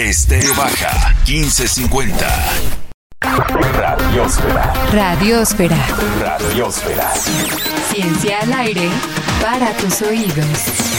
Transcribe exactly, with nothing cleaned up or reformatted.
Estéreo Baja, quince cincuenta. Radiósfera. Radiósfera. Radiósfera. Ciencia al aire para tus oídos.